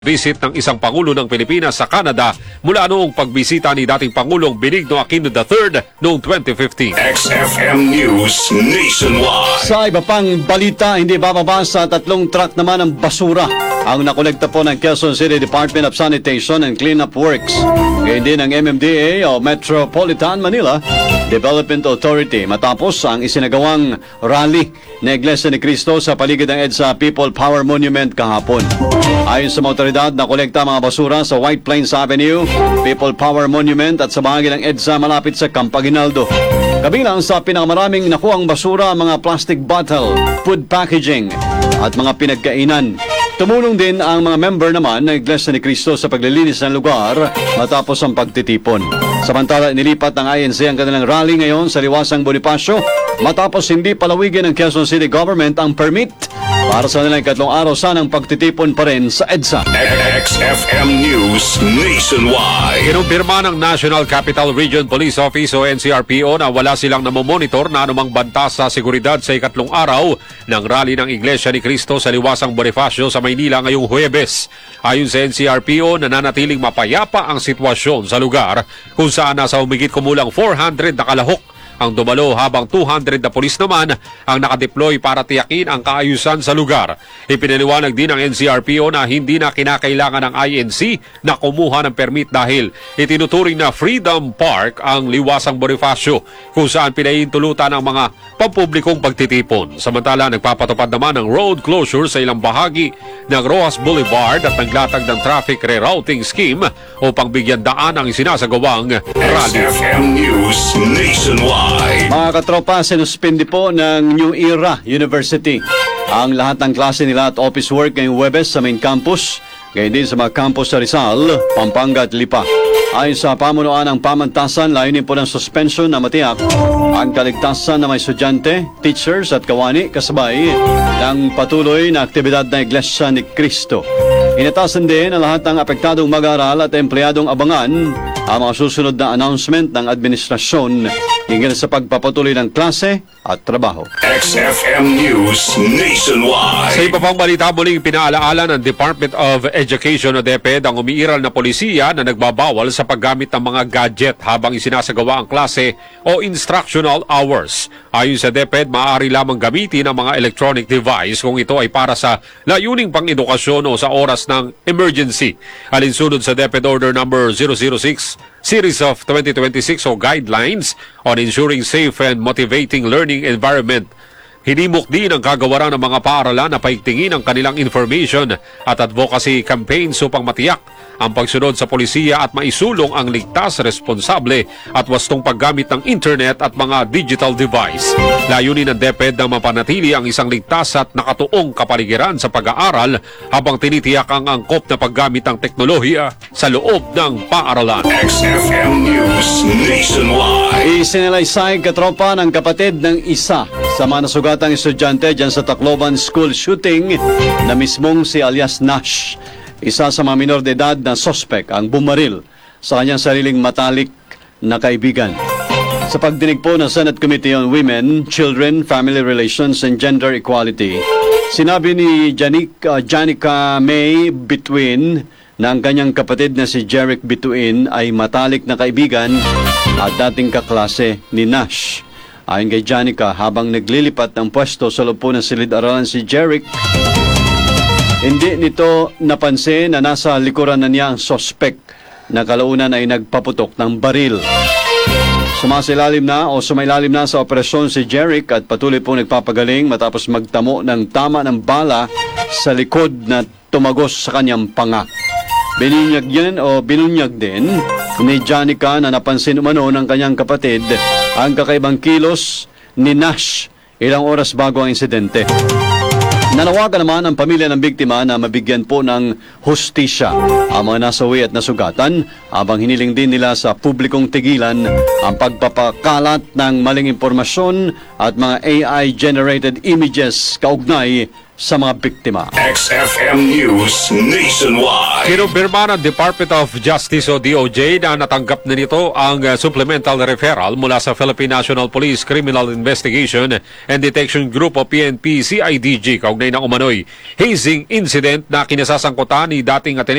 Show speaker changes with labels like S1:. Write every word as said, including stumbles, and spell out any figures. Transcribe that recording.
S1: Visit ng isang Pangulo ng Pilipinas sa Canada mula noong pagbisita ni dating Pangulong Benigno Aquino the third noong twenty fifteen.
S2: X F M News Nationwide.
S3: Sa iba pang balita, hindi bababa sa tatlong truck naman ng basura ang nakolekta po ng Quezon City Department of Sanitation and Cleanup Works. Ngayon din ng M M D A o Metropolitan Manila Development Authority matapos ang isinagawang rally na Iglesia ni Cristo sa paligid ng EDSA People Power Monument kahapon. Ayon sa mga otoridad, nakolekta mga basura sa White Plains Avenue, People Power Monument at sa bahagi ng EDSA malapit sa Camp Aguinaldo. Kabilang sa pinakamaraming nakuhang basura ang mga plastic bottle, food packaging at mga pinagkainan. Tumulong din ang mga member naman ng Iglesia ni Cristo sa paglilinis ng lugar matapos ang pagtitipon. Samantala, nilipat ng I N C ang kanilang rally ngayon sa Liwasang Bonifacio matapos hindi palawigin ng Quezon City Government ang permit para sa nilang katlong araw sanang pagtitipon pa rin sa EDSA.
S2: X F M News Nationwide.
S1: Kinumpirma ng National Capital Region Police Office o N C R P O na wala silang namomonitor na anumang banta sa seguridad sa ikatlong araw ng rally ng Iglesia ni Cristo sa Liwasang Bonifacio sa Maynila ngayong Huwebes. Ayon sa N C R P O, nananatiling mapayapa ang sitwasyon sa lugar kung saan nasa humigit kumulang four hundred na kalahok ang dumalo habang two hundred na pulis naman ang nakadeploy para tiyakin ang kaayusan sa lugar. Ipinaliwanag din ng N C R P O na hindi na kinakailangan ng I N C na kumuha ng permit dahil itinuturing na Freedom Park ang Liwasang Bonifacio kung saan pinahihintulutan ang mga pampublikong pagtitipon. Samantala, nagpapatupad naman ng road closure sa ilang bahagi ng Rojas Boulevard at naglatag ng traffic rerouting scheme upang bigyan daan ang isinasagawang rally.
S2: X F M News Nationwide.
S3: Mga katropa, sinuspindi po ng New Era University ang lahat ng klase nila at office work ngayong Huwebes sa main campus, gayon din sa mga campus sa Rizal, Pampanga at Lipa. Ayon sa pamunuan ng pamantasan, layunin po ng suspension na matiyak ang kaligtasan ng mga estudyante, teachers at kawani kasabay ng patuloy na aktibidad ng Iglesia ni Cristo. Inatasan din ang lahat ng apektadong mag-aaral at empleyadong abangan ang mga susunod na announcement ng administrasyon hinggil sa pagpapatuloy ng klase at trabaho.
S2: X F M News Nationwide.
S1: Sa iba pang balita, muling pinaalaala ng Department of Education o DepEd ang umiiral na polisiya na nagbabawal sa paggamit ng mga gadget habang isinasagawa ang klase o instructional hours. Ayon sa DepEd, maaari lamang gamitin ang mga electronic device kung ito ay para sa layuning pang-edukasyon o sa oras ng emergency. Alinsunod sa DepEd Order number zero zero six Series of twenty twenty-six o Guidelines on Ensuring Safe and Motivating Learning Environment. Hinimok din ang kagawaran ng mga paaralan na paigtingin ang kanilang information at advocacy campaigns upang matiyak ang pagsunod sa polisiya at maisulong ang ligtas, responsable at wastong paggamit ng internet at mga digital device. Layunin ng DepEd na mapanatili ang isang ligtas at nakatuong kapaligiran sa pag-aaral habang tinitiyak ang angkop na paggamit ng teknolohiya sa loob ng paaralan.
S2: X F M News Nationwide.
S3: Isinalaysay katropa ng kapatid ng isa sa mga nasugatang estudyante dyan sa Tacloban School shooting na mismong si alias Nash. Isa sa mga minor de edad na sospek ang bumaril sa kanyang sariling matalik na kaibigan. Sa pagdinig po ng Senate Committee on Women, Children, Family Relations and Gender Equality, sinabi ni Janik, uh, Janica May Bituin na ang kanyang kapatid na si Jeric Bituin ay matalik na kaibigan at dating kaklase ni Nash. Ayon kay Janica, habang naglilipat ng pwesto sa loob po ng silid-aralan si Jeric, hindi nito napansin na nasa likuran na niya ang sospek na kalaunan ay nagpaputok ng baril. Sumasilalim na o sumailalim na sa operasyon si Jeric at patuloy po nagpapagaling matapos magtamo ng tama ng bala sa likod na tumagos sa kanyang panga. Binunyag yan o binunyag din ni Janica na napansin umano ng kanyang kapatid ang kakaibang kilos ni Nash ilang oras bago ang insidente. Nanawagan naman ang pamilya ng biktima na mabigyan po ng hustisya ang mga nasawi at nasugatan habang hiniling din nila sa publikong tigilan ang pagpapakalat ng maling impormasyon at mga A I-generated images kaugnay sa mga biktima.
S2: X F M News Nationwide.
S1: Kinumpirma ng Department of Justice o D O J na natanggap na nito ang uh, supplemental referral mula sa Philippine National Police Criminal Investigation and Detection Group o P N P C I D G kaugnay ng umano'y hazing incident na kinasasangkutan ni dating Ateneo